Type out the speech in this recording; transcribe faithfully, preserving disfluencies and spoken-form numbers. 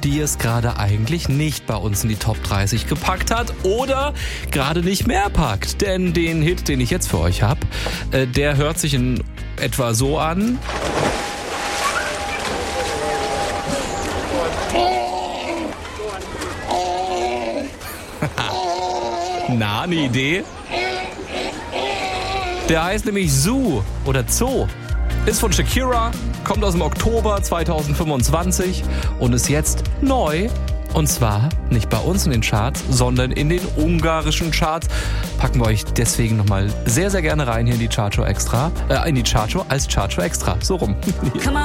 die es gerade eigentlich nicht bei uns in die Top dreißig gepackt hat oder gerade nicht mehr packt. Denn den Hit, den ich jetzt für euch habe, äh, der hört sich in etwa so an. Na, eine Idee? Der heißt nämlich Zoo oder Zoo. Ist von Shakira, kommt aus dem Oktober zweitausendfünfundzwanzig und ist jetzt neu. Und zwar nicht bei uns in den Charts, sondern in den ungarischen Charts. Packen wir euch deswegen nochmal sehr, sehr gerne rein hier in die Chartshow Extra. Äh, in die Chartshow als Chartshow Extra. So rum.